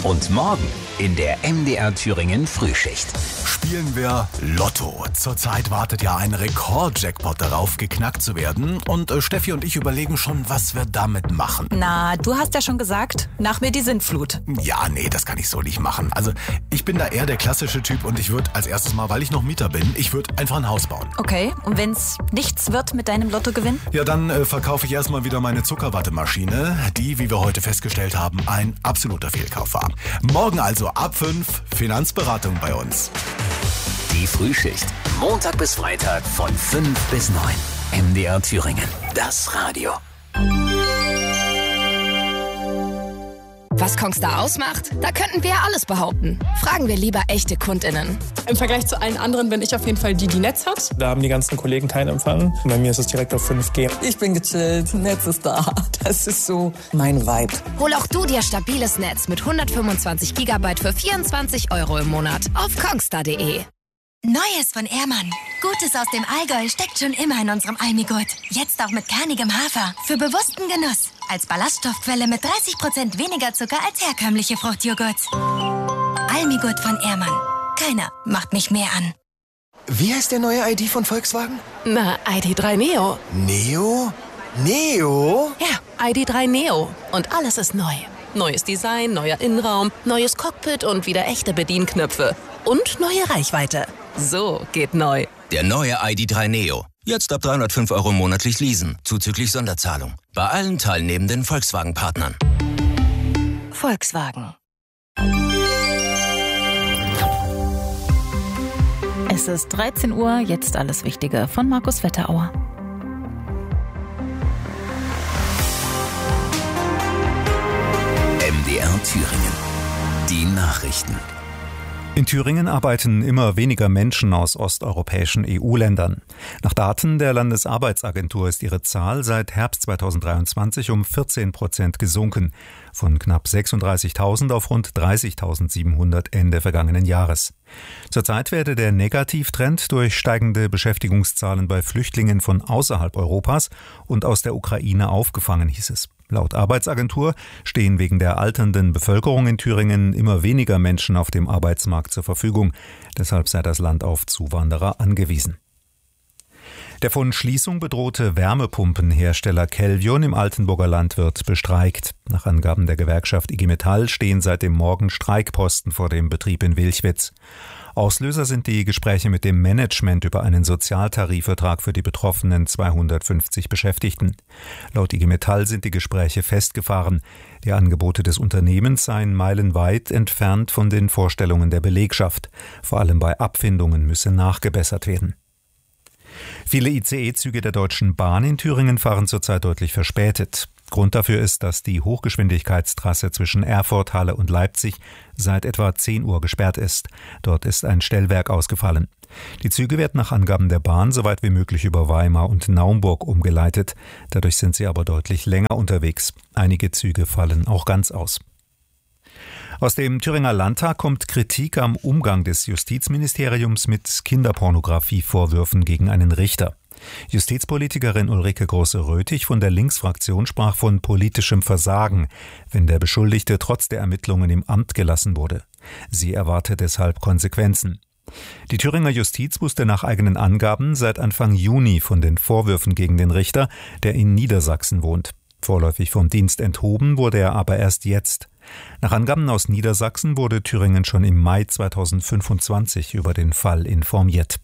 Und morgen in der MDR Thüringen Frühschicht. Spielen wir Lotto. Zurzeit wartet ja ein Rekord-Jackpot darauf, geknackt zu werden. Und Steffi und ich überlegen schon, was wir damit machen. Na, du hast ja schon gesagt, nach mir die Sintflut. Ja, nee, das kann ich so nicht machen. Also, ich bin da eher der klassische Typ und ich würde als erstes mal, weil ich noch Mieter bin, ich würde einfach ein Haus bauen. Okay, und wenn's nichts wird mit deinem Lottogewinn? Ja, dann verkaufe ich erstmal wieder meine Zuckerwattemaschine, die, wie wir heute festgestellt haben, ein absoluter Fehlkauf war. Morgen also ab 5 Finanzberatung bei uns. Die Frühschicht. Montag bis Freitag von 5 bis 9. MDR Thüringen. Das Radio. Was Kongstar ausmacht? Da könnten wir ja alles behaupten. Fragen wir lieber echte KundInnen. Im Vergleich zu allen anderen bin ich auf jeden Fall die Netz hat. Da haben die ganzen Kollegen keinen Empfang. Bei mir ist es direkt auf 5G. Ich bin gechillt, Netz ist da. Das ist so mein Vibe. Hol auch du dir stabiles Netz mit 125 GB für 24 € im Monat auf kongstar.de. Neues von Ehrmann. Gutes aus dem Allgäu steckt schon immer in unserem Almigurt. Jetzt auch mit kernigem Hafer. Für bewussten Genuss. Als Ballaststoffquelle mit 30% weniger Zucker als herkömmliche Fruchtjoghurts. Almigurt von Ehrmann. Keiner macht mich mehr an. Wie heißt der neue ID von Volkswagen? Na, ID.3 Neo. Neo? Neo? Ja, ID.3 Neo. Und alles ist neu. Neues Design, neuer Innenraum, neues Cockpit und wieder echte Bedienknöpfe. Und neue Reichweite. So geht neu. Der neue ID.3 Neo. Jetzt ab 305 € monatlich leasen, zuzüglich Sonderzahlung. Bei allen teilnehmenden Volkswagen-Partnern. Volkswagen. Es ist 13 Uhr, jetzt alles Wichtige von Markus Wetterauer. MDR Thüringen. Die Nachrichten. In Thüringen arbeiten immer weniger Menschen aus osteuropäischen EU-Ländern. Nach Daten der Landesarbeitsagentur ist ihre Zahl seit Herbst 2023 um 14% gesunken, von knapp 36.000 auf rund 30.700 Ende vergangenen Jahres. Zurzeit werde der Negativtrend durch steigende Beschäftigungszahlen bei Flüchtlingen von außerhalb Europas und aus der Ukraine aufgefangen, hieß es. Laut Arbeitsagentur stehen wegen der alternden Bevölkerung in Thüringen immer weniger Menschen auf dem Arbeitsmarkt zur Verfügung. Deshalb sei das Land auf Zuwanderer angewiesen. Der von Schließung bedrohte Wärmepumpenhersteller Kelvion im Altenburger Land wird bestreikt. Nach Angaben der Gewerkschaft IG Metall stehen seit dem Morgen Streikposten vor dem Betrieb in Wilchwitz. Auslöser sind die Gespräche mit dem Management über einen Sozialtarifvertrag für die betroffenen 250 Beschäftigten. Laut IG Metall sind die Gespräche festgefahren. Die Angebote des Unternehmens seien meilenweit entfernt von den Vorstellungen der Belegschaft. Vor allem bei Abfindungen müsse nachgebessert werden. Viele ICE-Züge der Deutschen Bahn in Thüringen fahren zurzeit deutlich verspätet. Grund dafür ist, dass die Hochgeschwindigkeitstrasse zwischen Erfurt, Halle und Leipzig seit etwa 10 Uhr gesperrt ist. Dort ist ein Stellwerk ausgefallen. Die Züge werden nach Angaben der Bahn so weit wie möglich über Weimar und Naumburg umgeleitet. Dadurch sind sie aber deutlich länger unterwegs. Einige Züge fallen auch ganz aus. Aus dem Thüringer Landtag kommt Kritik am Umgang des Justizministeriums mit Kinderpornografievorwürfen gegen einen Richter. Justizpolitikerin Ulrike Große-Röthig von der Linksfraktion sprach von politischem Versagen, wenn der Beschuldigte trotz der Ermittlungen im Amt gelassen wurde. Sie erwartet deshalb Konsequenzen. Die Thüringer Justiz wusste nach eigenen Angaben seit Anfang Juni von den Vorwürfen gegen den Richter, der in Niedersachsen wohnt. Vorläufig vom Dienst enthoben wurde er aber erst jetzt. Nach Angaben aus Niedersachsen wurde Thüringen schon im Mai 2025 über den Fall informiert.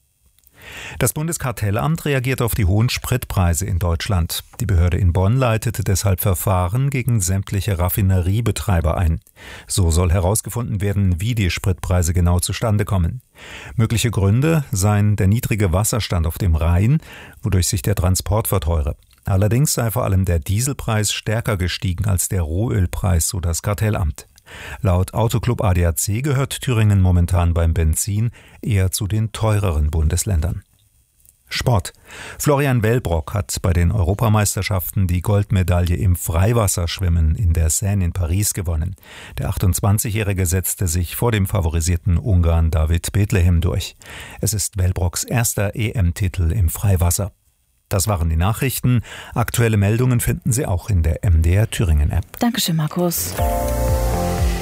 Das Bundeskartellamt reagiert auf die hohen Spritpreise in Deutschland. Die Behörde in Bonn leitete deshalb Verfahren gegen sämtliche Raffineriebetreiber ein. So soll herausgefunden werden, wie die Spritpreise genau zustande kommen. Mögliche Gründe seien der niedrige Wasserstand auf dem Rhein, wodurch sich der Transport verteure. Allerdings sei vor allem der Dieselpreis stärker gestiegen als der Rohölpreis, so das Kartellamt. Laut Autoclub ADAC gehört Thüringen momentan beim Benzin eher zu den teureren Bundesländern. Sport. Florian Wellbrock hat bei den Europameisterschaften die Goldmedaille im Freiwasserschwimmen in der Seine in Paris gewonnen. Der 28-Jährige setzte sich vor dem favorisierten Ungarn David Bethlehem durch. Es ist Wellbrocks erster EM-Titel im Freiwasser. Das waren die Nachrichten. Aktuelle Meldungen finden Sie auch in der MDR Thüringen App. Dankeschön, Markus.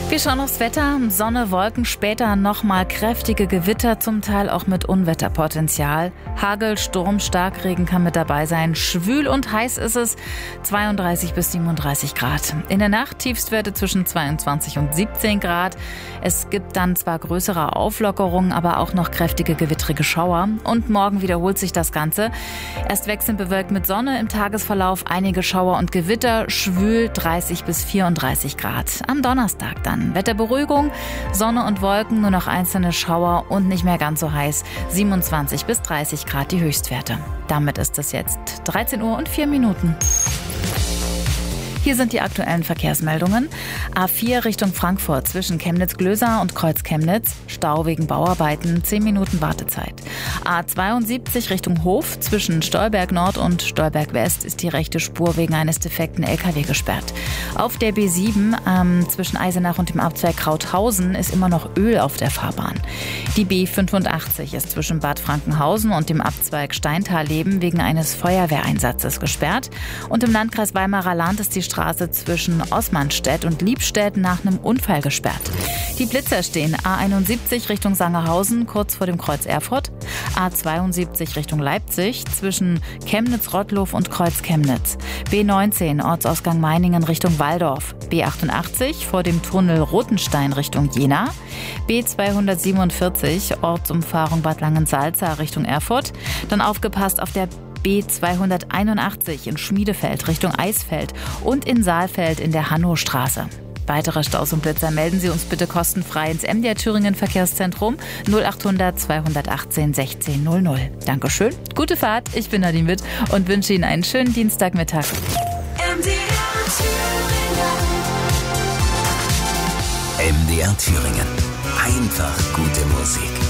Wir schauen aufs Wetter. Sonne, Wolken, später nochmal kräftige Gewitter, zum Teil auch mit Unwetterpotenzial. Hagel, Sturm, Starkregen kann mit dabei sein. Schwül und heiß ist es, 32 bis 37 Grad. In der Nacht Tiefstwerte zwischen 22 und 17 Grad. Es gibt dann zwar größere Auflockerungen, aber auch noch kräftige gewittrige Schauer. Und morgen wiederholt sich das Ganze. Erst wechselnd bewölkt mit Sonne, im Tagesverlauf einige Schauer und Gewitter, schwül 30 bis 34 Grad. Am Donnerstag dann Wetterberuhigung, Sonne und Wolken, nur noch einzelne Schauer und nicht mehr ganz so heiß. 27 bis 30 Grad die Höchstwerte. Damit ist es jetzt 13 Uhr und 4 Minuten. Hier sind die aktuellen Verkehrsmeldungen. A4 Richtung Frankfurt zwischen Chemnitz-Glösa und Kreuz-Chemnitz. Stau wegen Bauarbeiten, 10 Minuten Wartezeit. A72 Richtung Hof zwischen Stolberg Nord und Stolberg West ist die rechte Spur wegen eines defekten LKW gesperrt. Auf der B7 zwischen Eisenach und dem Abzweig Krauthausen ist immer noch Öl auf der Fahrbahn. Die B85 ist zwischen Bad Frankenhausen und dem Abzweig Steintal-Leben wegen eines Feuerwehreinsatzes gesperrt. Und im Landkreis Weimarer Land ist die Straße zwischen Osmanstedt und Liebstedt nach einem Unfall gesperrt. Die Blitzer stehen A71 Richtung Sangerhausen kurz vor dem Kreuz Erfurt, A72 Richtung Leipzig zwischen Chemnitz-Rottlow und Kreuz Chemnitz, B19 Ortsausgang Meiningen Richtung Walldorf, B88 vor dem Tunnel Rothenstein Richtung Jena, B247 Ortsumfahrung Bad Langensalza Richtung Erfurt, dann aufgepasst auf der B281 in Schmiedefeld Richtung Eisfeld und in Saalfeld in der Hannostraße. Weitere Staus und Blitzer melden Sie uns bitte kostenfrei ins MDR Thüringen Verkehrszentrum 0800 218 16 00. Dankeschön, gute Fahrt, ich bin Nadine Witt und wünsche Ihnen einen schönen Dienstagmittag. MDR Thüringen. Einfach gute Musik.